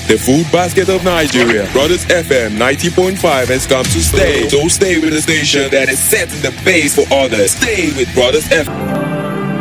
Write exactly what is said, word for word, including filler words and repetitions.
the food basket of Nigeria. Brothers F M ninety point five has come to stay. So stay with the station that is setting the pace for others. Stay with Brothers F M.